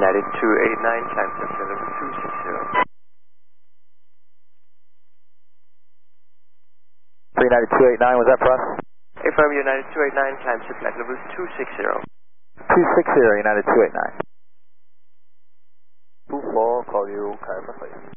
United 289, climb to flight level 260. United 289, was that for us? Affirm United 289, climb to flight level 260. 260, United 289. 24, call you, clarify please.